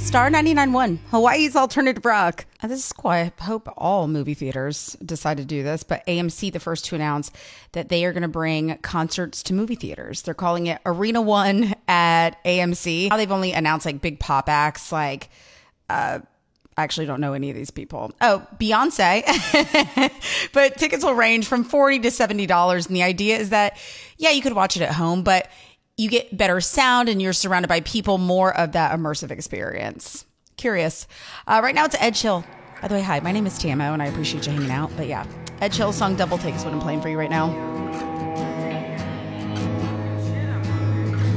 Star 99.1, Hawaii's alternative rock. This is cool. I hope all movie theaters decide to do this, but AMC, the first to announce that they are going to bring concerts to movie theaters. They're calling it Arena One at AMC. Now they've only announced like big pop acts, like, I actually don't know any of these people. Oh, Beyonce. But tickets will range from $40 to $70. And the idea is that, yeah, you could watch it at home, but you get better sound and you're surrounded by people, more of that immersive experience. Curious. Right now it's Ed Chill. By the way, hi, my name is Tamo and I appreciate you hanging out. But yeah, Ed Chill's song Double Take is what I'm playing for you right now.